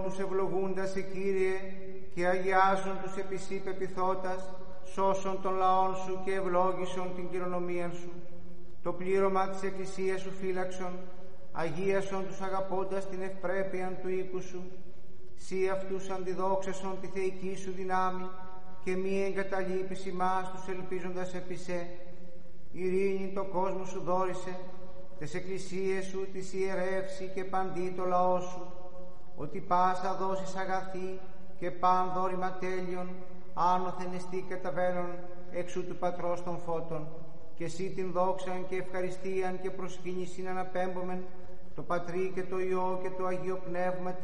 τους ευλογούντας σε Κύριε, και αγιάζουν τους επί σοι πεποιθώτας, σώσον των λαών σου και ευλόγησον την κληρονομία σου. Το πλήρωμα της Εκκλησίας σου φύλαξον, αγίασον τους αγαπώντας την ευπρέπειαν του οίκου σου. Σύ αυτούς αντιδόξασον τη θεϊκή σου δυνάμει, και μη εγκαταλείπεις ημάς τους ελπίζοντας επί σε. Ειρήνη το κόσμο σου δόρισε, τες εκκλησίες σου τις ιερεύσει και παντί το λαό σου, ότι πάσα δώσεις αγαθή και παν δόρημα τέλειον, άνωθεν εστί καταβαίνον εξού του Πατρός των φώτων, και εσύ την δόξαν και ευχαριστίαν και προσκύνησιν αναπέμπομεν, το Πατρί και το Υιό και το Αγίο Πνεύματι,